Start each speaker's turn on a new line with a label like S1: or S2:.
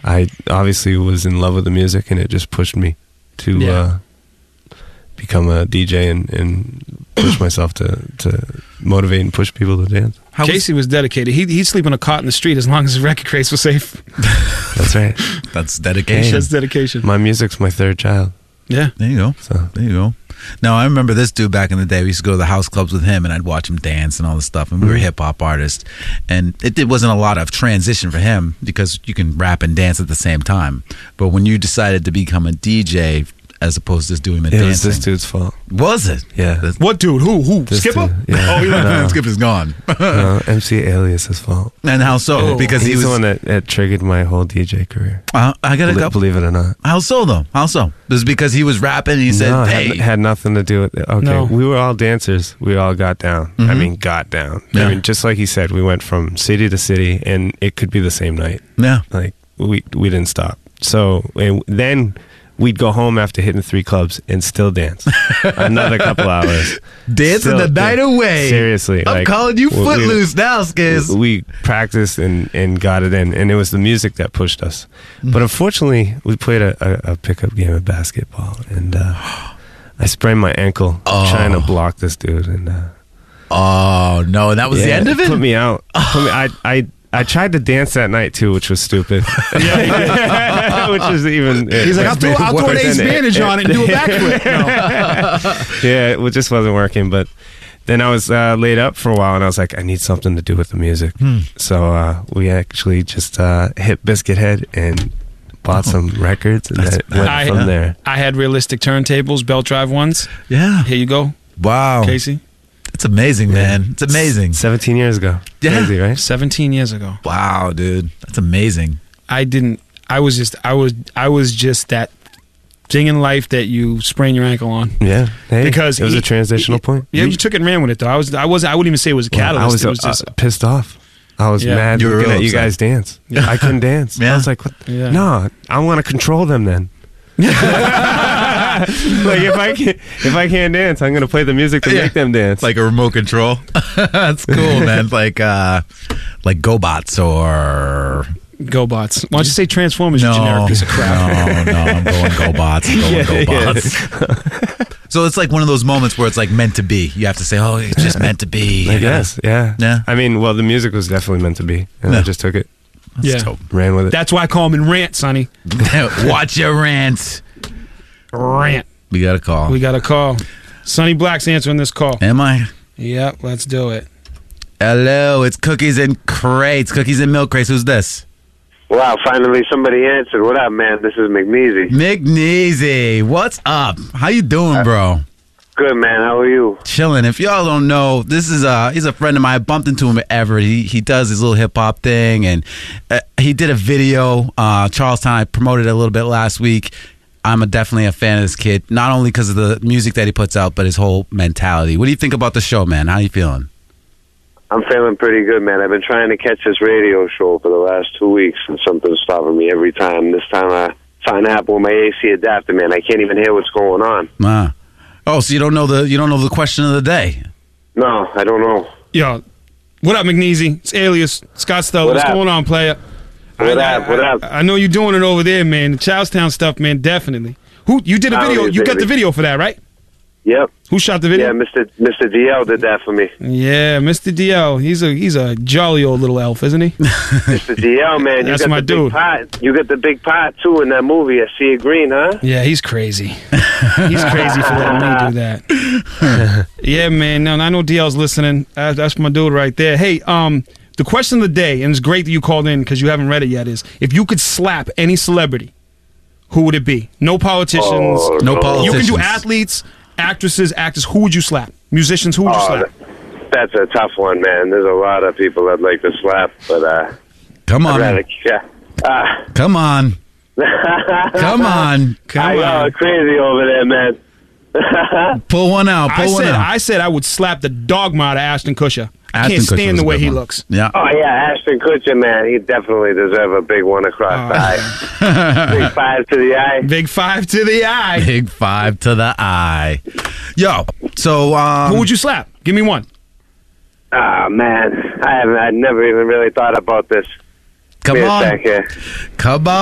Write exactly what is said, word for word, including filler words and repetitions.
S1: I obviously was in love with the music, and it just pushed me to
S2: Yeah.
S1: uh, become a D J and, and push myself to, to motivate and push people to dance.
S3: How
S2: Casey was dedicated. He, he'd sleep on a cot in the street as long as his record crates were safe.
S1: That's right.
S3: That's dedication.
S2: That's dedication.
S1: My music's my third child.
S2: Yeah.
S3: There you go.
S1: So
S3: There you go. Now, I remember this dude back in the day. We used to go to the house clubs with him, and I'd watch him dance and all this stuff. And we were hip hop artists, and it, it wasn't a lot of transition for him because you can rap and dance at the same time. But when you decided to become a D J as opposed to just doing the
S1: it was
S3: dancing,
S1: this dude's fault.
S3: was it?
S1: Yeah.
S3: This-
S2: What dude? Who? Who?
S1: This
S2: Skipper?
S1: dude, yeah.
S3: Oh, he left.
S1: No.
S3: Skip is gone.
S1: No, M C Alias's fault.
S3: And how so?
S2: Oh.
S3: Because
S1: He's
S3: he was.
S1: the one that, that triggered my whole D J career.
S3: Uh, I gotta
S1: Believe,
S3: go.
S1: believe it or not.
S3: How so though? How so? This is because he was rapping and he said,
S1: no, it
S3: "Hey,
S1: had, had nothing to do with it. Okay,
S2: No.
S1: we were all dancers. We all got down. I
S3: Mhm.
S1: mean, got down.
S3: Yeah.
S1: I mean, just like he said, we went from city to city, and it could be the same night.
S3: yeah,
S1: Like we we didn't stop. So and then we'd go home after hitting three clubs and still dance another couple hours.
S3: dancing
S1: Still
S3: the night
S1: dan-
S3: away."
S1: Seriously,
S3: I'm
S1: like,
S3: calling you
S1: we- we-
S3: footloose now, Skiz.
S1: We practiced and, and got it in, and it was the music that pushed us.
S3: Mm-hmm.
S1: But unfortunately, we played a, a, a pickup game of basketball, and uh, I sprained my ankle
S3: Oh.
S1: trying to block this dude. And uh,
S3: Oh no, and that was the
S1: yeah,
S3: end of it.
S1: Put me out. Put me, I I I tried to dance that night too, which was stupid. Yeah, which is even.
S2: He's like, I'll throw, I'll throw an ace bandage on it and do a backflip. No.
S1: Yeah, it just wasn't working. But then I was uh, laid up for a while, and I was like, I need something to do with the music.
S3: Hmm.
S1: So uh, we actually just uh, hit Biscuit Head and bought some records, and
S3: That's-
S1: then went
S2: I-
S1: from there.
S2: I had realistic turntables, belt drive ones.
S3: Yeah.
S2: Here you go,
S3: Wow.
S2: Casey.
S3: It's amazing, man. It's amazing.
S1: Seventeen years ago.
S3: Yeah.
S1: Crazy, right?
S2: seventeen years ago.
S3: Wow, dude. That's amazing.
S2: I didn't. I was just. I was. I was just that thing in life that you sprain your ankle on.
S1: Yeah. Hey,
S2: Because
S1: it was
S2: he-
S1: a transitional point.
S2: Yeah, you took it and ran with it though. I was. I was. I wouldn't even say it was a
S1: Well,
S2: catalyst.
S1: I was,
S2: it was
S1: uh,
S2: just.
S1: pissed off. I was
S2: Yeah.
S1: mad
S3: You were
S1: looking
S3: real
S1: at you
S3: upset.
S1: guys dance. I couldn't dance.
S3: Yeah.
S1: I was like, what?
S2: Yeah.
S1: No, I want to control them then. Like if I can't, if I can't dance, I'm gonna play the music to
S3: Yeah.
S1: make them dance.
S3: Like a remote control. That's cool, man. Like uh like GoBots or
S2: GoBots. Why don't you say Transformers?
S3: no,
S2: You generic piece of crap.
S3: no, no, I'm going GoBots. I'm going
S1: Yeah,
S3: GoBots. So it's like one of those moments where it's like meant to be. You have to say, "Oh, it's just meant to be."
S1: I guess, yeah,
S3: Yeah.
S1: I mean, well, the music was definitely meant to be, and
S3: Yeah.
S1: I just took it,
S2: Yeah.
S3: dope.
S1: ran with it.
S2: That's why I call him in rant, Sonny.
S3: Watch your rant.
S2: Rant.
S3: We got a call.
S2: We got a call. Sonny Black's answering this call.
S3: Am I?
S2: Yep, let's do it.
S3: Hello, it's Cookies and Crates. Cookies and Milk Crates. Who's this?
S4: Wow, finally somebody answered. What up, man? This is McNeasy.
S3: McNeasy. What's up? How you doing, bro?
S4: Good, man. How are you?
S3: Chilling. If y'all don't know, this is uh he's a friend of mine. I bumped into him at Everett. He he does his little hip hop thing, and uh, he did a video. Uh, Charlestown. I promoted it a little bit last week. I'm a, definitely a fan of this kid, not only because of the music that he puts out, but his whole mentality. What do you think about the show, man? How you feeling?
S4: I'm feeling pretty good, man. I've been trying to catch this radio show for the last two weeks, and something's stopping me every time. This time I find happened with my A C adapter, man. I can't even hear what's going on.
S3: Ah. Oh, so you don't know the you don't know the question of the day?
S4: No, I don't know.
S2: Yo, what up, McNeasy? It's Alias Scott Stella.
S4: What
S2: What's
S4: up?
S2: going on, player?
S4: What
S2: I,
S4: up? What
S2: I,
S4: up?
S2: I, I know you're doing it over there, man. The Charlestown stuff, man. Definitely. Who you did a
S4: Oh,
S2: video?
S4: yeah,
S2: You got the
S4: baby.
S2: video for that, right?
S4: Yep.
S2: Who shot the video?
S4: Yeah, Mister Mister D L did that for me.
S2: Yeah, Mister D L. He's a he's a jolly old little elf, isn't he?
S4: Mister D L, man. You
S2: That's
S4: got
S2: my
S4: the
S2: dude.
S4: big pot. You got the big pot too in that movie. I see it green, huh?
S2: Yeah, he's crazy. He's crazy for letting me do that. Yeah, man. No, I know D L's listening. Uh, that's my dude right there. Hey, um, the question of the day, and it's great that you called in because you haven't read it yet, is if you could slap any celebrity, who would it be? No politicians.
S4: Oh,
S3: No
S4: no.
S3: politicians.
S2: You can do athletes, actresses, actors. Who would you slap? Musicians. Who would you
S4: Oh,
S2: slap?
S4: that- that's a tough one, man. There's a lot of people I'd like to slap, but uh,
S3: Come
S4: I'd
S3: on,
S4: rather, yeah. Ah.
S3: come on, come on.
S2: Come
S4: I
S2: on.
S4: know, crazy over there, man.
S3: Pull one out.
S2: I
S3: Pull one
S2: said
S3: out.
S2: I said I would slap the dogma out of Ashton Kutcher. I
S3: Ashton
S2: can't
S3: Kutcher
S2: stand
S3: was
S2: the
S3: a
S2: way
S3: good
S2: he
S3: one.
S2: looks.
S3: Yeah.
S4: Oh yeah, Ashton Kutcher, man, he definitely deserve a big one across
S2: Oh,
S4: the eye. Big five to the eye.
S2: Big five to the eye.
S3: Big five to the eye. Yo, so um,
S2: Who would you slap? Give me one.
S4: Ah man, I haven't. I never even really thought about this.
S3: come
S4: Give me a
S3: on,
S4: sec here.
S3: come on.